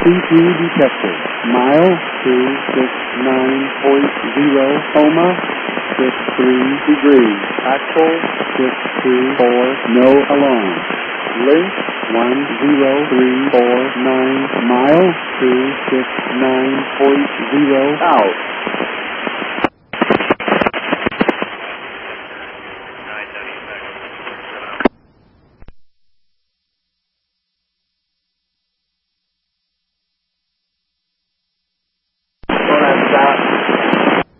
C2 detected. Mile 269.0, Coma 63 degrees. Actual 624, no alarm. Link 10349, mile 269.0 out.